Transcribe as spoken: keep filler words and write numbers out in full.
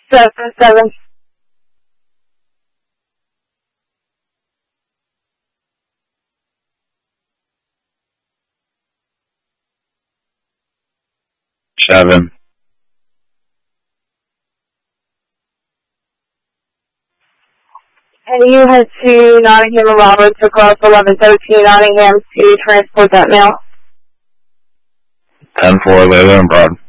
seven seven. Seven. And you head to Nottingham and Roberts across eleven thirteen Nottingham to transport that mail. ten four, later and Broad.